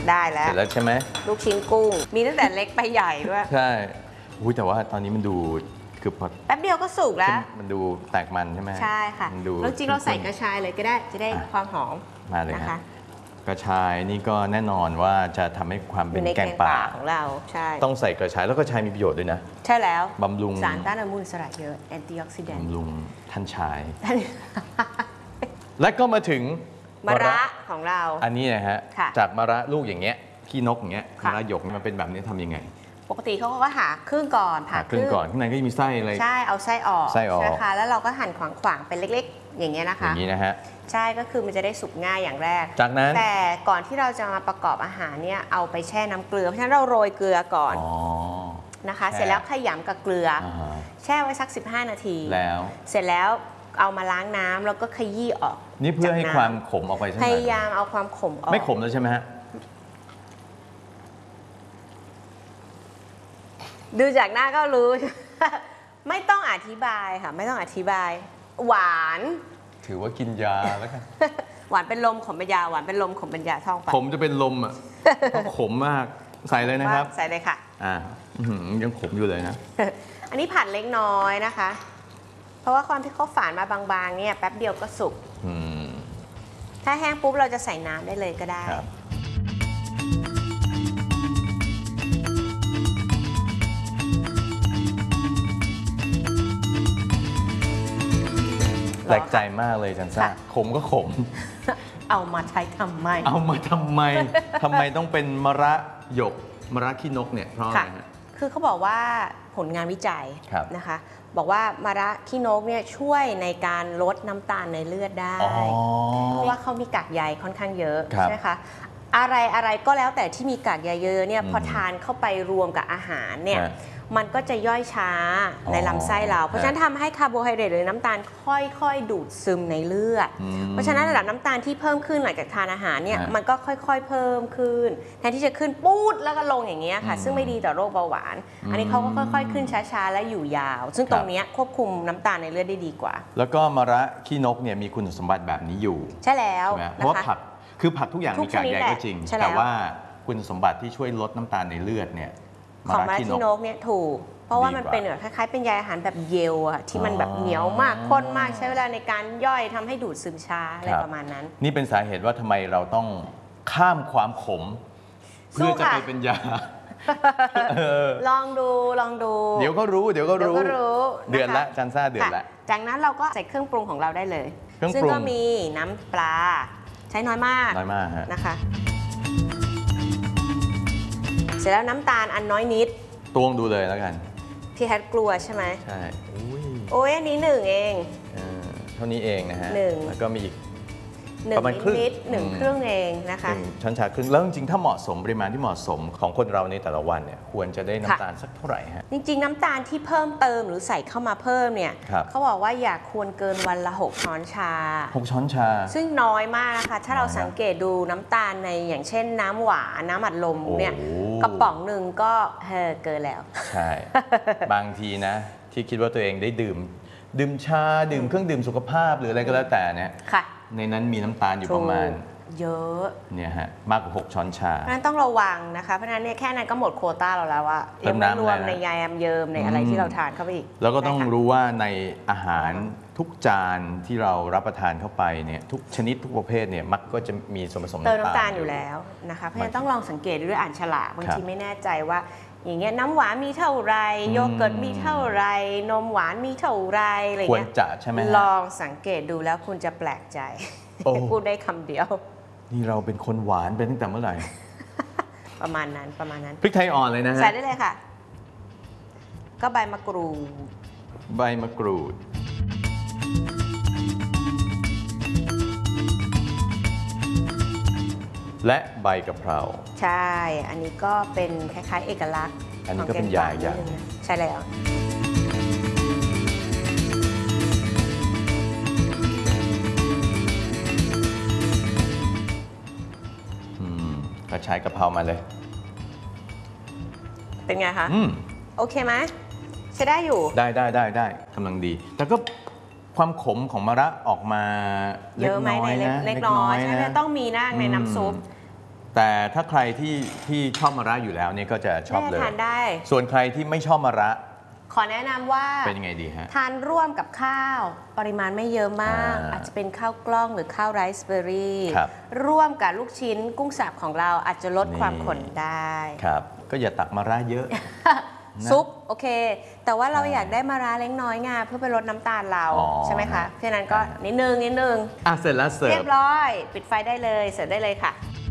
ได้แล้วเสร็จแล้วใช่ไหมลูกชิ้นกุ้งมีตั้งแต่เล็กไปใหญ่ด้วยใช่แต่ว่าตอนนี้มันดูคือพอแป๊บเดียวก็สุกแล้วมันดูแตกมันใช่ไหมใช่ค่ะแล้วจริงเราใส่กระชายเลยก็ได้จะได้ความหอมมาเลยนะคะกระชายนี่ก็แน่นอนว่าจะทำให้ความเป็นแกงป่าของเราใช่ต้องใส่กระชายแล้วกระชายมีประโยชน์ด้วยนะใช่แล้วบำรุงสารต้านอนุมูลอิสระเยอะแอนตี้ออกซิแดนต์บำรุงท่านชายและก็มาถึงมะระของเราอันนี้นะฮะจากมะระลูกอย่างเงี้ยขี้นกอย่างเงี้ยมะระหยกมันเป็นแบบนี้ทำยังไงปกติเขาก็ผ่าครึ่งก่อนผ่าครึ่งก่อนข้างในก็จะมีไส้อะไรใช่เอาไส้ออกนะคะแล้วเราก็หั่นขวางๆเป็นเล็กๆอย่างเงี้ยนะคะอย่างนี้นะฮะใช่ก็คือมันจะได้สุกง่ายอย่างแรกจากนั้นแต่ก่อนที่เราจะมาประกอบอาหารเนี่ยเอาไปแช่น้ำเกลือเพราะฉะนั้นเราโรยเกลือก่อนนะคะเสร็จแล้วขยำกับเกลือแช่ไว้สัก15 นาทีแล้วเสร็จแล้วเอามาล้างน้ำแล้วก็ขยี้ออกนี่เพื่อให้ความขมออกไปใช่ไหมพยายามเอาความขมออกไม่ขมแล้วใช่ไหมฮะดูจากหน้าก็รู้ ไม่ต้องอธิบายค่ะไม่ต้องอธิบายหวานถือว่ากินยาแล้วกันหวานเป็นลมขมเป็นยาหวานเป็นลมขมเป็นยาท่องไปผมจะเป็นลมอ่ะขมมากใส่เลยนะครับใส่เลยค่ะยังขมอยู่เลยนะอันนี้ผัดเล็กน้อยนะคะเพราะว่าความที่เขาฝานมาบางๆเนี่ยแป๊บเดียวก็สุกถ้าแห้งปุ๊บเราจะใส่น้ำได้เลยก็ได้แปลกใจมากเลยจันซ่าขมก็ขมเอามาใช้ทำไมทำไมต้องเป็นมะระหยกมะระขี้นกเนี่ยเพราะอะไรฮะคือเขาบอกว่าผลงานวิจัยนะคะบอกว่ามะระขี้นกเนี่ยช่วยในการลดน้ำตาลในเลือดได้เพราะว่าเขามีกากใยค่อนข้างเยอะใช่ไหมคะอะไรก็แล้วแต่ที่มีกากใยเยอะเนี่ยพอทานเข้าไปรวมกับอาหารเนี่ยมันก็จะย่อยช้าในลำไส้เราเพราะฉะนั้นทำให้คาร์โบไฮเดรตหรือน้ำตาลค่อยๆดูดซึมในเลือดเพราะฉะนั้นระดับน้ำตาลที่เพิ่มขึ้นหลังจากทานอาหารเนี่ยมันก็ค่อยๆเพิ่มขึ้นแทนที่จะขึ้นปู๊ดแล้วก็ลงอย่างเงี้ยค่ะซึ่งไม่ดีต่อโรคเบาหวานอันนี้เขาก็ค่อยๆขึ้นช้าๆและอยู่ยาวซึ่งตรงนี้ควบคุมน้ำตาลในเลือดได้ดีกว่าแล้วก็มะระขี้นกเนี่ยมีคุณสมบัติแบบนี้อยู่ใช่แล้วเพราะว่าผักทุกอย่างมีกากใยก็จริงแต่ว่าคุณสมบัติที่ช่วยลดน้ำตาลในเลือดเนี่ยของมะระขี้นกเนี่ยถูกเพราะว่ามันเป็นคล้ายๆเป็นใยอาหารแบบเยลอะที่มันแบบเหนียวมากข้นมากใช้เวลาในการย่อยทำให้ดูดซึมช้าอะไรประมาณนั้นนี่เป็นสาเหตุว่าทำไมเราต้องข้ามความขมเพื่อจะไปเป็นยาลองดูเดี๋ยวก็รู้เดือดละจันซ่าเดือดละจากนั้นเราก็ใส่เครื่องปรุงของเราได้เลยซึ่งก็มีน้ำปลาใช้น้อยมากนะคะเสร็จแล้วน้ำตาลอันน้อยนิดตวงดูเลยแล้วกันพี่แฮทกลัวใช่ไหมใช่โอ้ยอันนี้1เองเท่านี้เองนะฮะแล้วก็มีอีกประมาณครึ่ง1 ครึ่งเองนะคะช้อนชาครึ่งแล้วจริงๆถ้าเหมาะสมปริมาณที่เหมาะสมของคนเราในแต่ละวันเนี่ยควรจะได้น้ำตาลสักเท่าไหร่ฮะจริงๆน้ำตาลที่เพิ่มเติมหรือใส่เข้ามาเพิ่มเนี่ยเขาบอกว่าอย่าควรเกินวันละ6 ช้อนชา 6 ช้อนชาซึ่งน้อยมากนะคะถ้าเราสังเกตดูน้ำตาลในอย่างเช่นน้ำหวานน้ำอัดลมเนี่ยกระป๋องหนึ่งก็เกินแล้วใช่บางทีนะที่คิดว่าตัวเองได้ดื่มชาดื่มเครื่องดื่มสุขภาพหรืออะไรก็แล้วแต่เนี่ยในนั้นมีน้ำตาลอยู่ประมาณเยอะเนี่ยฮะมากกว่า6 ช้อนชานั้นต้องระวังนะคะเพราะฉะนั้นเนี่ยแค่นั้นก็หมดโควต้าเราแล้วอะยังไม่รวมในใยแอมเยิมในอะไรที่เราทานเข้าไปอีกแล้วก็ต้องรู้ว่าในอาหารทุกจานที่เรารับประทานเข้าไปเนี่ยทุกชนิดทุกประเภทเนี่ยมักก็จะมีส่วนผสมน้ำตาลอยู่แล้วนะคะเพราะฉะนั้นต้องลองสังเกตด้วยอ่านฉลากบางทีไม่แน่ใจว่าอย่างเงี้ยน้ำหวานมีเท่าไรโยเกิร์ตมีเท่าไรนมหวานมีเท่าไรอะไรเงี้ยควรจะใช่ไหมลองสังเกตดูแล้วคุณจะแปลกใจพูดได้คำเดียวนี่เราเป็นคนหวานเป็นตั้งแต่เมื่อไหร่ประมาณนั้นพริกไทยอ่อนเลยนะฮะใส่ได้เลยค่ะก็ใบมะกรูดและใบกะเพราใช่อันนี้ก็เป็นคล้ายๆเอกลักษณ์อันนี้ก็เป็นยาอย่างใช่แล้วกระชายกะเพรามาเลยเป็นไงคะโอเคไหมใช้ได้อยู่ได้กำลังดีแต่ก็ความขมของมะระออกมาเล็กน้อยนะเล็กน้อยใช่ไหมต้องมีนะในน้ำซุปแต่ถ้าใครที่ชอบมะระอยู่แล้วเนี่ยก็จะชอบเลยทานได้ส่วนใครที่ไม่ชอบมะระขอแนะนำว่าเป็นยังไงดีฮะทานร่วมกับข้าวปริมาณไม่เยอะมาก อาจจะเป็นข้าวกล้องหรือข้าวไรซ์เบอร์รี่ร่วมกับลูกชิ้นกุ้งสับของเราอาจจะลดความขมได้ครับก็อย่าตักมะระเยอะซุปโอเคแต่ว่าเราอยากได้มะระเล็กน้อยไงเพื่อไปลดน้ำตาลเราใช่ไหมคะเพราะนั้นก็นิดนึงเสร็จแล้วเสิร์ฟเรียบร้อยปิดไฟได้เลยเสิร์ฟได้เลยค่ะ